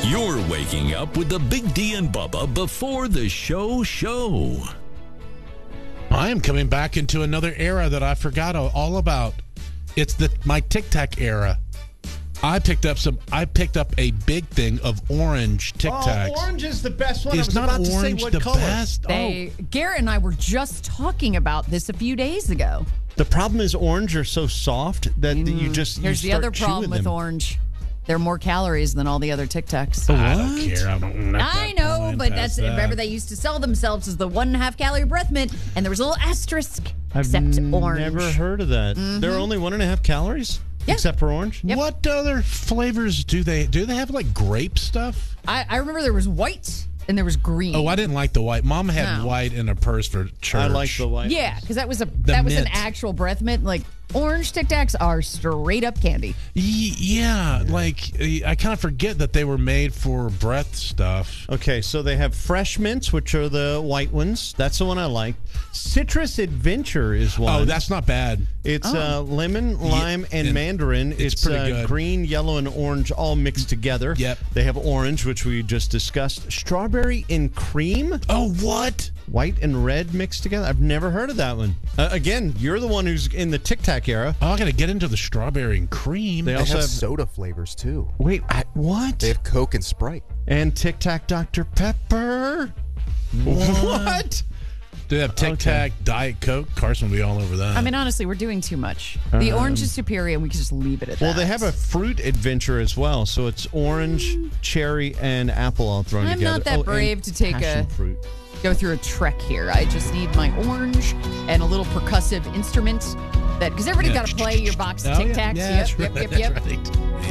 You're waking up with the Big D and Bubba before the show. I am coming back into another era that I forgot all about. It's my Tic Tac era. I picked up a big thing of orange Tic Tacs. Oh, orange is the best one. Is I was not about to say orange what the color. best? Garrett and I were just talking about this a few days ago. The problem is orange are so soft that you just Here's the start other problem chewing with them. orange. There are more calories than all the other Tic Tacs. I don't care. I know, but remember they used to sell themselves as the 1.5 calorie breath mint, and there was a little asterisk. Except orange. Never heard of that. There are only 1.5 calories? Yeah. Except for orange? Yep. What other flavors do they have? Like grape stuff? I remember there was white and there was green. Oh, I didn't like the white. Mom had No. white in a purse for church. I like the white. Yeah, because that was an actual breath mint. Like orange Tic Tacs are straight up candy. Yeah, like I kind of forget that they were made for breath stuff. Okay, so they have fresh mints, which are the white ones. That's the one I like. Citrus Adventure is one. Oh, that's not bad. It's lemon, lime, and mandarin. It's pretty good. Green, yellow, and orange all mixed together. Yep. They have orange, which we just discussed. Strawberry and cream. Oh, what? White and red mixed together. I've never heard of that one. Again, you're the one who's in the Tic Tac era. Oh, I got to get into the strawberry and cream. They They also have have soda flavors, too. Wait, what? They have Coke and Sprite. And Tic Tac Dr. Pepper. What? Do they have Tic Tac, Diet Coke? Carson will be all over that. I mean, honestly, we're doing too much. The orange is superior, and we can just leave it at that. Well, they have a fruit adventure as well. So it's orange, cherry, and apple all thrown I'm together. not that brave and to take passion fruit. go through a trek here. I just need my orange and a little percussive instrument because everybody's got to play your box of Oh, Tic yeah. Tacs. Yeah, that's Yep. right. That's right.